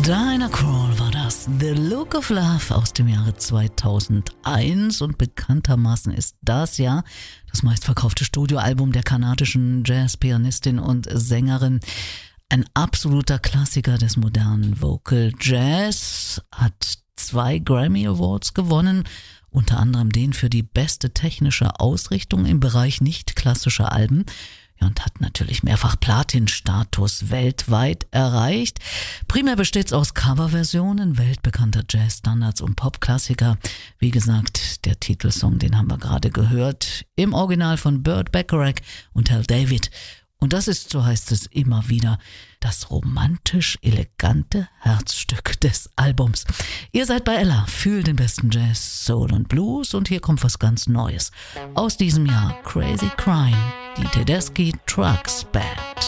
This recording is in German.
Diana Krall war das. The Look of Love aus dem Jahre 2001 und bekanntermaßen ist das ja das meistverkaufte Studioalbum der kanadischen Jazzpianistin und Sängerin. Ein absoluter Klassiker des modernen Vocal Jazz, hat 2 Grammy Awards gewonnen, unter anderem den für die beste technische Ausrichtung im Bereich nicht klassischer Alben. Und hat natürlich mehrfach Platin-Status weltweit erreicht. Primär besteht's aus Coverversionen weltbekannter Jazzstandards und Popklassiker. Wie gesagt, der Titelsong, den haben wir gerade gehört, im Original von Burt Bacharach und Hal David. Und das ist, so heißt es immer wieder, das romantisch elegante Herzstück des Albums. Ihr seid bei Ella, fühlt den besten Jazz, Soul und Blues und hier kommt was ganz Neues. Aus diesem Jahr Crazy Crime, die Tedeschi Trucks Band.